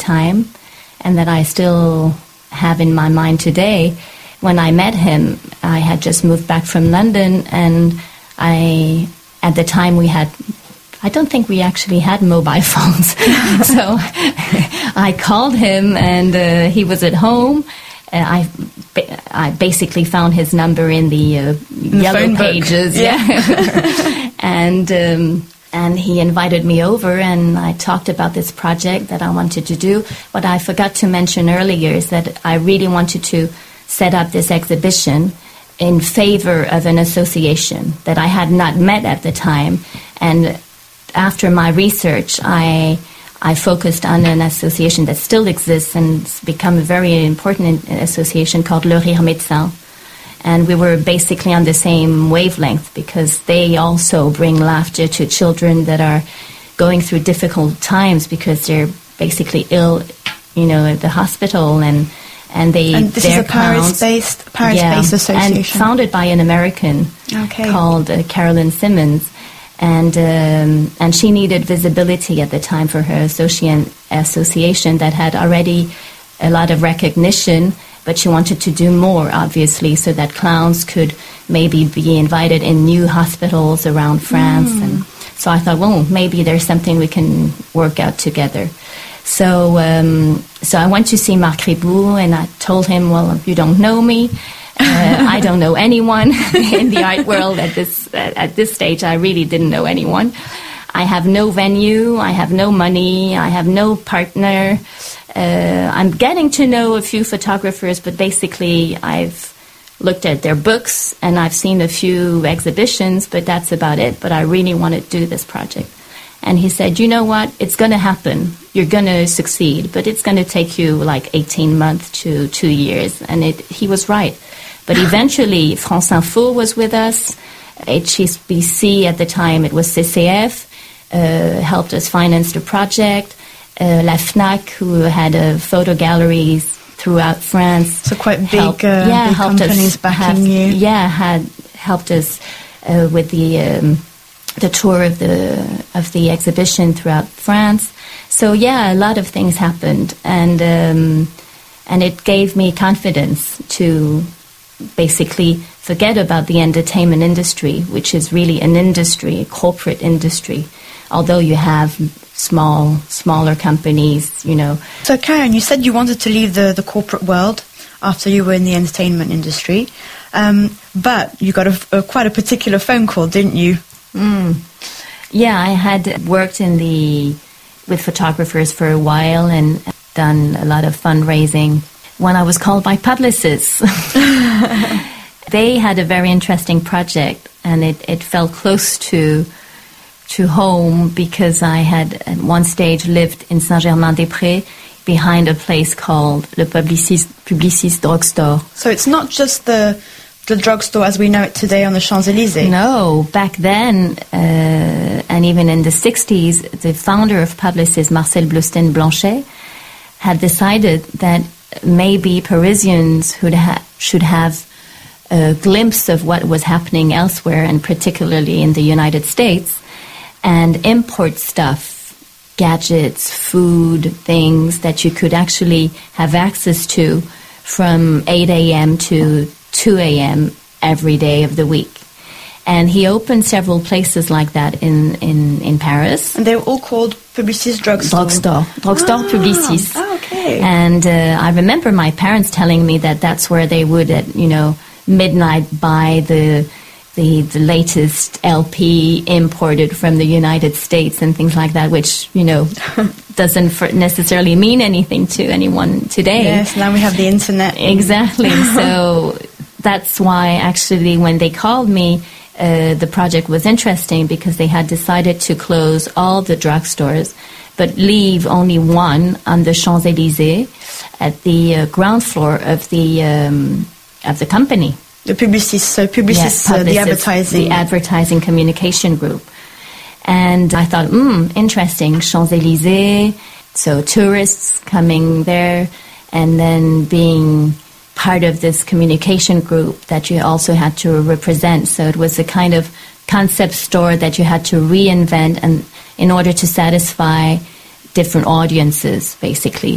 time, and that I still have in my mind today. When I met him, I had just moved back from London, and at the time I don't think we actually had mobile phones. So I called him, and he was at home. I basically found his number in the yellow pages. Yeah. And he invited me over, and I talked about this project that I wanted to do. What I forgot to mention earlier is that I really wanted to set up this exhibition in favor of an association that I had not met at the time. And after my research, I focused on an association that still exists and it's become a very important association called Le Rire Médecin. And we were basically on the same wavelength because they also bring laughter to children that are going through difficult times because they're basically ill, at the hospital, and this is a Paris-based association, and founded by an American called Carolyn Simmons. And she needed visibility at the time for her association that had already a lot of recognition, but she wanted to do more, obviously, so that clowns could maybe be invited in new hospitals around France. And so I thought, well, maybe there's something we can work out together. So I went to see Marc Ribot, and I told him, well, you don't know me. I don't know anyone in the art world at this stage. I really didn't know anyone. I have no venue. I have no money. I have no partner. I'm getting to know a few photographers, but basically I've looked at their books and I've seen a few exhibitions, but that's about it. But I really want to do this project. And he said, you know what? It's going to happen. You're going to succeed, but it's going to take you like 18 months to 2 years. And he was right. But eventually, France Info was with us. HSBC at the time, it was CCF, helped us finance the project. La FNAC, who had photo galleries throughout France. So quite big, big companies backing you. Yeah, had helped us with the tour of the exhibition throughout France. So yeah, a lot of things happened, and it gave me confidence to basically forget about the entertainment industry, which is really an industry, a corporate industry, although you have smaller companies, So Karen, you said you wanted to leave the corporate world after you were in the entertainment industry, but you got quite a particular phone call, didn't you? Yeah, I had worked with photographers for a while and done a lot of fundraising when I was called by Publicis. They had a very interesting project, and it felt close to home because I had at one stage lived in Saint-Germain-des-Prés behind a place called Le Publicis Drugstore. So it's not just the drugstore as we know it today on the Champs-Élysées. No, back then, and even in the 60s, the founder of Publicis, Marcel Bleustein-Blanchet, had decided that maybe Parisians should have a glimpse of what was happening elsewhere, and particularly in the United States, and import stuff, gadgets, food, things that you could actually have access to from 8 a.m. to 2 a.m. every day of the week. And he opened several places like that in Paris. And they were all called Publicis Drugstore. Drugstore Publicis. Oh, okay. And I remember my parents telling me that that's where they would at midnight buy the latest LP imported from the United States and things like that, which doesn't necessarily mean anything to anyone today. Yes, now we have the internet. Exactly. So that's why actually when they called me, the project was interesting because they had decided to close all the drugstores but leave only one on the Champs-Élysées at the ground floor of the company. The Publicis, Publicis, the advertising communication group. And I thought, interesting, Champs-Élysées, so tourists coming there, and then being part of this communication group that you also had to represent. So it was a kind of concept store that you had to reinvent and in order to satisfy different audiences, basically.